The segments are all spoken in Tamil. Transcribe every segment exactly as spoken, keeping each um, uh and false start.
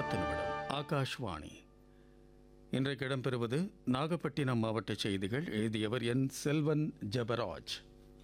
பத்து நிமிடம் ஆகாஷ்வாணி. இன்றைக்கு இடம்பெறுவது நாகப்பட்டினம் மாவட்ட செய்திகள். எழுதியவர் என் செல்வன் ஜெபராஜ்.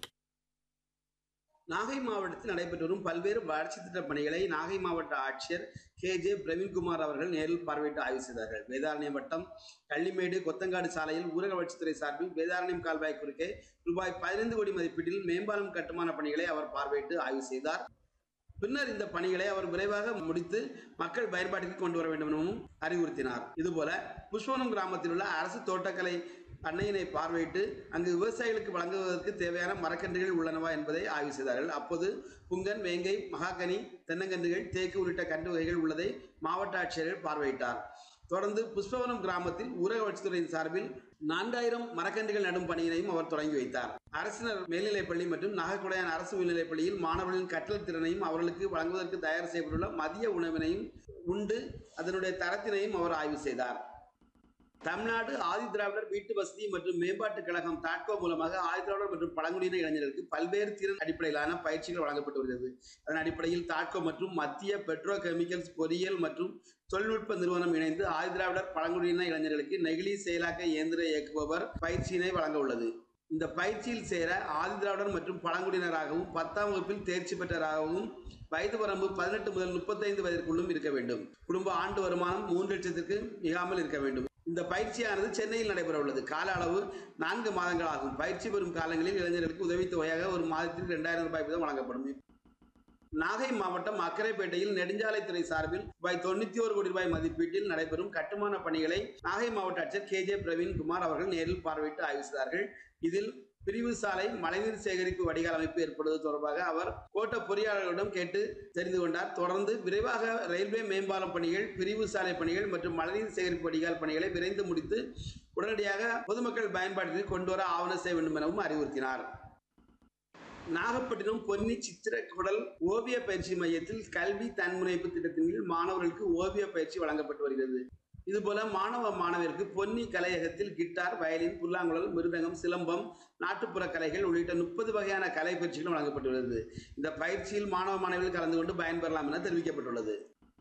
நாகை மாவட்டத்தில் நடைபெற்று வரும் பல்வேறு வளர்ச்சி திட்ட பணிகளை நாகை மாவட்ட ஆட்சியர் கே ஜே பிரவீன்குமார் அவர்கள் நேரில் பார்வையிட்டு ஆய்வு செய்தார்கள். வேதாரண்யம் வட்டம் கள்ளிமேடு கொத்தங்காடு சாலையில் ஊரக வளர்ச்சித்துறை சார்பில் வேதாரண்யம் கால்வாய் குறுக்கே ரூபாய் பதினைந்து கோடி மதிப்பீட்டில் மேம்பாலம் கட்டுமான பணிகளை அவர் பார்வையிட்டு ஆய்வு செய்தார். பின்னர் இந்த பணிகளை அவர் விரைவாக முடித்து மக்கள் பயன்பாட்டிற்கு கொண்டு வர வேண்டும் எனவும் அறிவுறுத்தினார். இதுபோல புஷ்பவனம் கிராமத்தில் உள்ள அரசு தோட்டக்கலை பண்ணையினை பார்வையிட்டு அங்கு விவசாயிகளுக்கு வழங்குவதற்கு தேவையான மரக்கன்றுகள் உள்ளனவா என்பதை ஆய்வு செய்தார்கள். அப்போது புங்கன், வேங்கை, மகாகனி, தென்னங்கன்றுகள், தேக்கு உள்ளிட்ட கன்று வகைகள் உள்ளதை மாவட்ட ஆட்சியர்கள் பார்வையிட்டார். தொடர்ந்து புஷ்பவனம் கிராமத்தில் ஊரக வளர்ச்சித்துறையின் சார்பில் நான்காயிரம் மரக்கன்றுகள் நடும் பணியினையும் அவர் தொடங்கி வைத்தார். அரசினர் மேல்நிலைப்பள்ளி மற்றும் நாகக்குடையான் அரசு மேல்நிலைப்பள்ளியில் மாணவர்களின் கற்றல் திறனையும் அவர்களுக்கு வழங்குவதற்கு தயார் செய்யப்பட்டுள்ள மதிய உணவினையும் உண்டு அதனுடைய தரத்தினையும் அவர் ஆய்வு செய்தார். தமிழ்நாடு ஆதி திராவிடர் வீட்டு வசதி மற்றும் மேம்பாட்டுக் கழகம் தாட்கோ மூலமாக ஆதி திராவிடர் மற்றும் பழங்குடியின இளைஞர்களுக்கு பல்வேறு திறன் அடிப்படையிலான பயிற்சிகள் வழங்கப்பட்டு வருகிறது. அதன் அடிப்படையில் தாட்கோ மற்றும் மத்திய பெட்ரோ கெமிக்கல்ஸ் பொறியியல் மற்றும் தொழில்நுட்ப நிறுவனம் இணைந்து ஆதி திராவிடர் பழங்குடியின இளைஞர்களுக்கு நெகிழி செயலாக்க இயந்திர இயக்குபவர் பயிற்சியினை வழங்க உள்ளது. இந்த பயிற்சியில் சேர ஆதி திராவிடர் மற்றும் பழங்குடியினராகவும் பத்தாம் வகுப்பில் தேர்ச்சி பெற்றவராகவும் வயது வரம்பு பதினெட்டு முதல் முப்பத்தைந்து வயதிற்குள்ளும் இருக்க வேண்டும். குடும்ப ஆண்டு வருமானம் மூன்று லட்சத்திற்கு மிகாமல் இருக்க வேண்டும். இந்த பயிற்சியானது சென்னையில் நடைபெற உள்ளது. கால அளவு நான்கு மாதங்கள் ஆகும். பயிற்சி பெறும் காலங்களில் இளைஞர்களுக்கு உதவித்தொகையாக ஒரு மாதத்தில் இரண்டாயிரம் ரூபாய் வீதம் வழங்கப்படும். நாகை மாவட்டம் அக்கரைப்பேட்டையில் நெடுஞ்சாலைத்துறை சார்பில் ரூபாய் தொண்ணூத்தி ஒரு கோடி ரூபாய் மதிப்பீட்டில் நடைபெறும் கட்டுமான பணிகளை நாகை மாவட்ட ஆட்சியர் கே ஜே பிரவீன்குமார் அவர்கள் நேரில் பார்வையிட்டு ஆய்வு செய்தார்கள். இதில் பிரிவு சாலை மழைநீர் சேகரிப்பு வடிகால் அமைப்பு ஏற்படுவது தொடர்பாக அவர் கோட்ட பொறியாளர்களிடம் கேட்டு தெரிந்து கொண்டார். தொடர்ந்து விரைவாக ரயில்வே மேம்பாலம் பணிகள், பிரிவு சாலை பணிகள் மற்றும் மழைநீர் சேகரிப்பு வடிகால் பணிகளை விரைந்து முடித்து உடனடியாக பொதுமக்கள் பயன்பாட்டிற்கு கொண்டு வர ஆவணம் செய்ய வேண்டும் எனவும் அறிவுறுத்தினார். நாகப்பட்டினம் பொன்னி சித்திரக்குடல் ஓவிய பயிற்சி மையத்தில் கல்வி தன்முனைப்பு திட்டத்தின் கீழ் மாணவர்களுக்கு ஓவிய பயிற்சி வழங்கப்பட்டு வருகிறது. இதுபோல மாணவ மாணவியருக்கு பொன்னி கலையகத்தில் கிட்டார், வயலின், புல்லாங்குழல், மிருதங்கம், சிலம்பம், நாட்டுப்புற கலைகள் உள்ளிட்ட முப்பது வகையான கலை பயிற்சிகள் வழங்கப்பட்டுள்ளது. இந்த பயிற்சியில் மாணவ மாணவிகள் கலந்து கொண்டு பயன்பெறலாம் என தெரிவிக்கப்பட்டுள்ளது.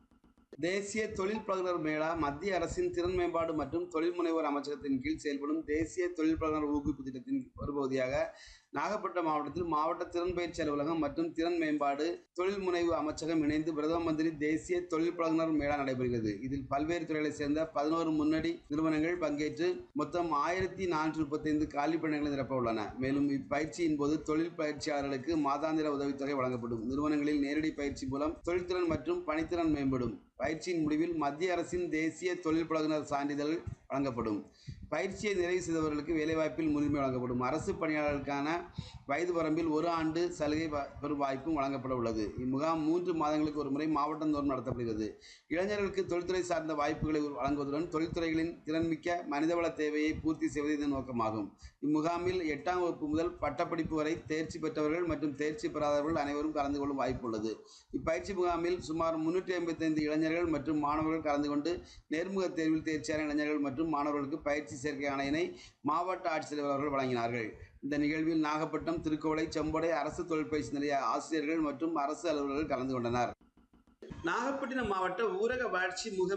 தேசிய தொழில் பழகுனர் மேளா மத்திய அரசின் திறன் மேம்பாடு மற்றும் தொழில் முனைவோர் அமைச்சகத்தின் கீழ் செயல்படும் தேசிய தொழில் பழகுனர் ஊக்குவிப்பு திட்டத்தின் ஒரு பகுதியாக நாகப்பட்டினம் மாவட்டத்தில் மாவட்ட திறன் பயிற்சி அலுவலகம் மற்றும் திறன் மேம்பாடு தொழில் முனைவு அமைச்சகம் இணைந்து பிரதம மந்திரி தேசிய தொழில் பழகுனர் மேளா நடைபெறுகிறது. இதில் பல்வேறு துறைகளை சேர்ந்த பதினோரு முன்னணி நிறுவனங்கள் பங்கேற்று மொத்தம் ஆயிரத்தி நானூற்றி முப்பத்தி ஐந்து காலி பணிகளை நிரப்ப உள்ளன. மேலும் இப்பயிற்சியின் போது தொழில் பயிற்சியாளர்களுக்கு மாதாந்திர உதவித்தொகை வழங்கப்படும். நிறுவனங்களில் நேரடி பயிற்சி மூலம் தொழில்திறன் மற்றும் பணித்திறன் மேம்படும். பயிற்சியின் முடிவில் மத்திய அரசின் தேசிய தொழில் பழகுனர் சான்றிதழ் வழங்கப்படும். பயிற்சியை நிறைவு செய்தவர்களுக்கு வேலைவாய்ப்பில் முன்னுரிமை வழங்கப்படும். அரசு பணியாளர்களுக்கான வயது வரம்பில் ஒரு ஆண்டு சலுகை பெறும் வாய்ப்பும் வழங்கப்பட உள்ளது. இம்முகாம் மூன்று மாதங்களுக்கு ஒரு முறை மாவட்டந்தோறும் நடத்தப்படுகிறது. இளைஞர்களுக்கு தொழில்துறை சார்ந்த வாய்ப்புகளை வழங்குவதுடன் தொழில்துறைகளின் திறன்மிக்க மனிதவள தேவையை பூர்த்தி செய்வது இதன் நோக்கமாகும். இம்முகாமில் எட்டாம் வகுப்பு முதல் பட்டப்படிப்பு வரை தேர்ச்சி பெற்றவர்கள் மற்றும் தேர்ச்சி பெறாதவர்கள் அனைவரும் கலந்து கொள்ளும் வாய்ப்பு உள்ளது. இப்பயிற்சி முகாமில் சுமார் முன்னூற்றி ஐம்பத்தி ஐந்து இளைஞர்கள் மற்றும் மாணவர்கள் கலந்து கொண்டு நேர்முக தேர்வில் தேர்ச்சியான இளைஞர்கள் மற்றும் மாணவர்களுக்கு பயிற்சி சேர்க்கை ஆணையினை மாவட்ட ஆட்சித்தலைவர் அவர்கள் வழங்கினார்கள். இந்த நிகழ்வில் நாகப்பட்டினம், திருக்கோளை, செம்படை அரசு தொழில் பயிற்சி நிலைய ஆசிரியர்கள் மற்றும் அரசு அலுவலர்கள் கலந்து கொண்டனர். நாகப்பட்டினம் மாவட்ட ஊரக வளர்ச்சி முகமை